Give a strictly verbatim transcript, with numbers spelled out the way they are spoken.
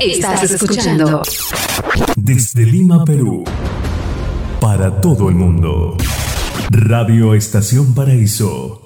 Estás escuchando desde Lima, Perú, para todo el mundo. Radio Estación Paraíso.